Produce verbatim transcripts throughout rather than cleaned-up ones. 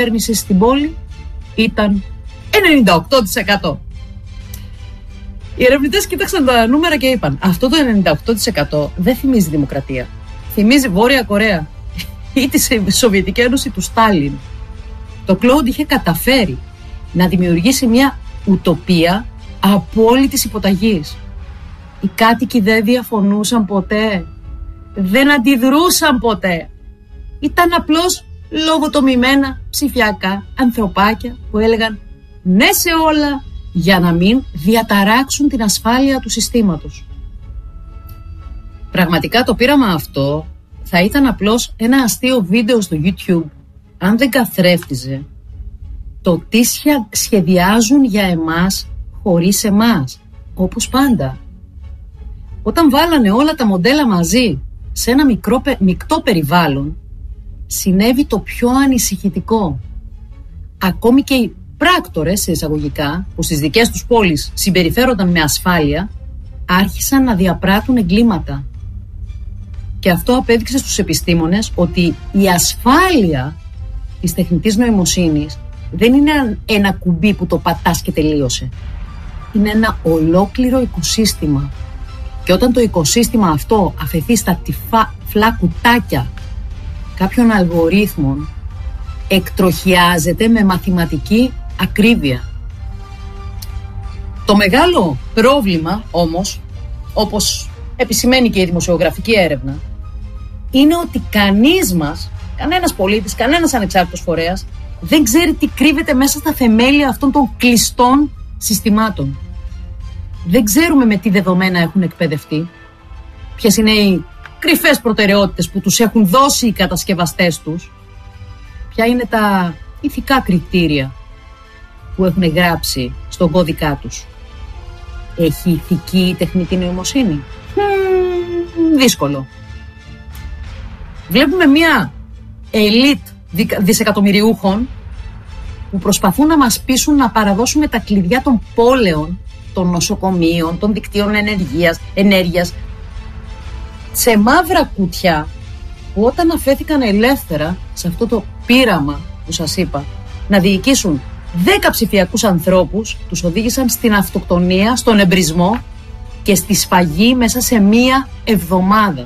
κυβέρνηση στην πόλη ήταν ενενήντα οκτώ τοις εκατό. Οι ερευνητές κοίταξαν τα νούμερα και είπαν: αυτό το ενενήντα οκτώ τοις εκατό δεν θυμίζει δημοκρατία. Θυμίζει Βόρεια Κορέα ή τη Σοβιετική Ένωση του Στάλιν. Το Κλόουντ είχε καταφέρει να δημιουργήσει μια ουτοπία απόλυτης υποταγής. Οι κάτοικοι δεν διαφωνούσαν ποτέ, δεν αντιδρούσαν ποτέ. Ήταν απλώς λογοτομημένα ψηφιακά ανθρωπάκια που έλεγαν ναι σε όλα για να μην διαταράξουν την ασφάλεια του συστήματος. Πραγματικά το πείραμα αυτό θα ήταν απλώς ένα αστείο βίντεο στο YouTube αν δεν καθρέφτιζε το τι σχεδιάζουν για εμάς χωρίς εμάς, όπως πάντα. Όταν βάλανε όλα τα μοντέλα μαζί σε ένα μικρό, μεικτό περιβάλλον, συνέβη το πιο ανησυχητικό. Ακόμη και οι πράκτορες, σε εισαγωγικά, που στις δικές τους πόλεις συμπεριφέρονταν με ασφάλεια, άρχισαν να διαπράττουν εγκλήματα. Και αυτό απέδειξε στους επιστήμονες ότι η ασφάλεια της τεχνητής νοημοσύνης δεν είναι ένα κουμπί που το πατάς και τελείωσε. Είναι ένα ολόκληρο οικοσύστημα. Και όταν το οικοσύστημα αυτό αφαιθεί στα τυφλά κουτάκια κάποιων αλγορίθμων, εκτροχιάζεται με μαθηματική ακρίβεια. Το μεγάλο πρόβλημα όμως, όπως επισημαίνει και η δημοσιογραφική έρευνα, είναι ότι κανείς μας, κανένας πολίτης, κανένας ανεξάρτητος φορέας δεν ξέρει τι κρύβεται μέσα στα θεμέλια αυτών των κλειστών συστημάτων. Δεν ξέρουμε με τι δεδομένα έχουν εκπαιδευτεί, ποιες είναι οι κρυφές προτεραιότητες που τους έχουν δώσει οι κατασκευαστές τους, ποια είναι τα ηθικά κριτήρια που έχουν γράψει στον κώδικά τους. Έχει ηθική η τεχνητή νοημοσύνη? Μ, δύσκολο. Βλέπουμε μια ελίτ δισεκατομμυριούχων που προσπαθούν να μας πείσουν να παραδώσουμε τα κλειδιά των πόλεων, των νοσοκομείων, των δικτύων ενέργειας, ενέργειας σε μαύρα κουτιά που όταν αφέθηκαν ελεύθερα σε αυτό το πείραμα που σας είπα να διοικήσουν δέκα ψηφιακούς ανθρώπους, τους οδήγησαν στην αυτοκτονία, στον εμπρισμό και στη σφαγή μέσα σε μία εβδομάδα.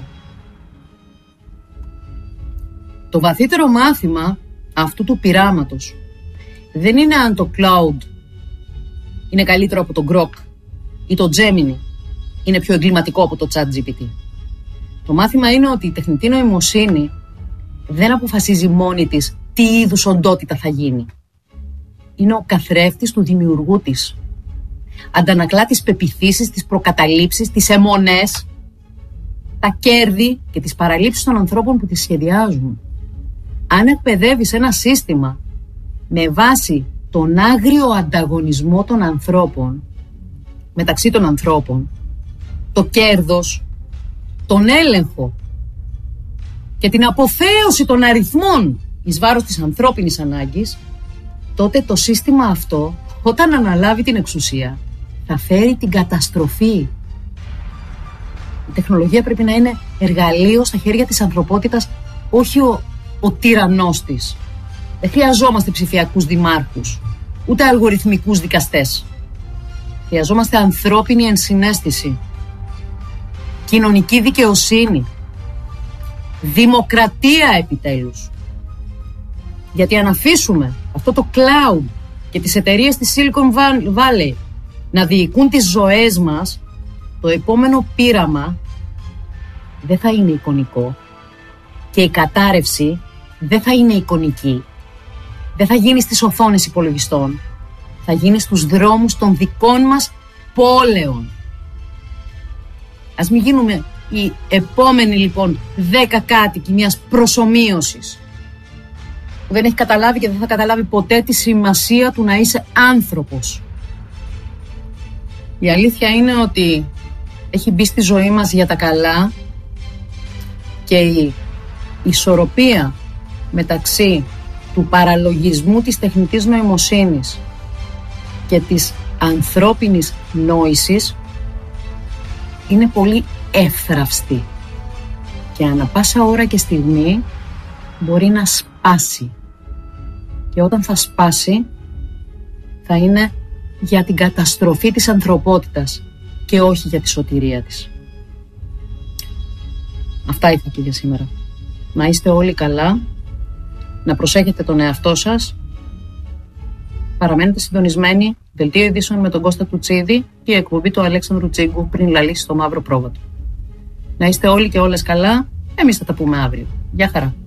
Το βαθύτερο μάθημα αυτού του πειράματος δεν είναι αν το Cloud είναι καλύτερο από το Grok ή το Gemini είναι πιο εγκληματικό από το ChatGPT. Το μάθημα είναι ότι η τεχνητή νοημοσύνη δεν αποφασίζει μόνη της τι είδους οντότητα θα γίνει. Είναι ο καθρέφτης του δημιουργού της. Αντανακλά τις πεποιθήσεις, τις προκαταλήψεις, τις αιμονές, τα κέρδη και τις παραλήψεις των ανθρώπων που τις σχεδιάζουν. Αν εκπαιδεύεις ένα σύστημα με βάση τον άγριο ανταγωνισμό των ανθρώπων, μεταξύ των ανθρώπων, το κέρδος, τον έλεγχο και την αποθέωση των αριθμών εις βάρος της ανθρώπινης ανάγκης, τότε το σύστημα αυτό, όταν αναλάβει την εξουσία, θα φέρει την καταστροφή. Η τεχνολογία πρέπει να είναι εργαλείο στα χέρια της ανθρωπότητας, όχι ο, ο τυραννός της. Δεν χρειαζόμαστε ψηφιακούς δημάρχους, ούτε αλγοριθμικούς δικαστές. Χρειαζόμαστε ανθρώπινη ενσυναίσθηση, κοινωνική δικαιοσύνη, δημοκρατία επιτέλους. Γιατί αν αφήσουμε αυτό το cloud και τις εταιρείες της Silicon Valley να διοικούν τις ζωές μας, το επόμενο πείραμα δεν θα είναι εικονικό και η κατάρρευση δεν θα είναι εικονική. Δεν θα γίνει στις οθόνες υπολογιστών. Θα γίνει στους δρόμους των δικών μας πόλεων. Ας μην γίνουμε οι επόμενοι λοιπόν δέκα κάτοικοι μιας προσομοίωσης που δεν έχει καταλάβει και δεν θα καταλάβει ποτέ τη σημασία του να είσαι άνθρωπος. Η αλήθεια είναι ότι έχει μπει στη ζωή μας για τα καλά και η ισορροπία μεταξύ του παραλογισμού της τεχνητής νοημοσύνης και της ανθρώπινης νόησης είναι πολύ εύθραυστη και ανά πάσα ώρα και στιγμή μπορεί να σπάσει. Και όταν θα σπάσει, θα είναι για την καταστροφή της ανθρωπότητας και όχι για τη σωτηρία της. Αυτά είχα και για σήμερα. Να είστε όλοι καλά, να προσέχετε τον εαυτό σας, παραμένετε συντονισμένοι. Δελτίο ειδήσεων με τον Κώστα Τουτσίδη και η εκπομπή του Αλέξανδρου Τσίγκου πριν λαλήσει στο μαύρο πρόβατο. Να είστε όλοι και όλες καλά, εμείς θα τα πούμε αύριο. Γεια χαρά.